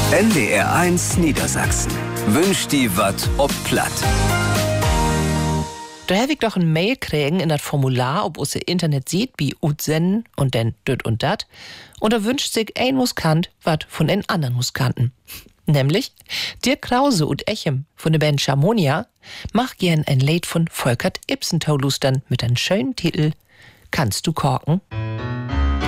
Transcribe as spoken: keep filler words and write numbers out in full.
N D R eins Niedersachsen. Wünscht die wat ob platt. Da habe ich doch ein Mail kriegen in das Formular, ob uns Internet sieht, wie ut senden und dann düt und dat. Und da wünscht sich ein Muskant wat von den anderen Muskanten. Nämlich Dirk Krause und Echem von der Band Charmonia mach gern ein Lied von Volkert Ibsen taulustern mit einem schönen Titel Kannst du korken?